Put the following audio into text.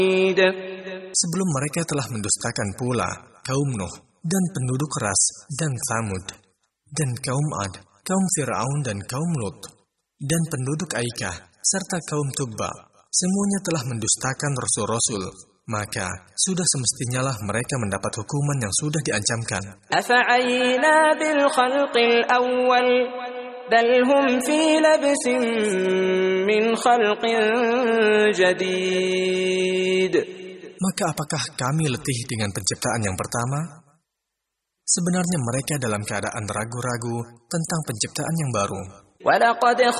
Sebelum mereka telah mendustakan pula kaum Nuh dan penduduk Ras dan Tsamud dan kaum Ad, kaum Fir'aun dan kaum Lut dan penduduk Aikah serta kaum Tubba. Semuanya telah mendustakan rasul-rasul, maka sudah semestinya lah mereka mendapat hukuman yang sudah diancamkan. أفعينا بالخلق الأول بل هم في لبس من خلق جديد. Maka apakah kami letih dengan penciptaan yang pertama? Sebenarnya mereka dalam keadaan ragu-ragu tentang penciptaan yang baru. وَلَقَدْ